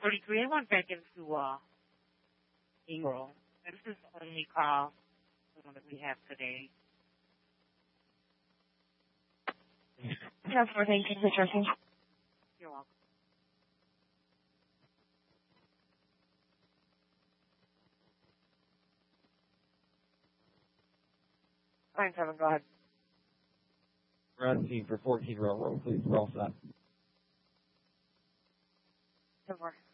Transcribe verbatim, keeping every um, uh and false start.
forty-three. I want back into uh, Ingram. This is the only call that we have today. Customer, thank you for checking. You're welcome. Nine seven, go ahead. We're on the scene for fourteen Railroad, please. We're all set. ten four.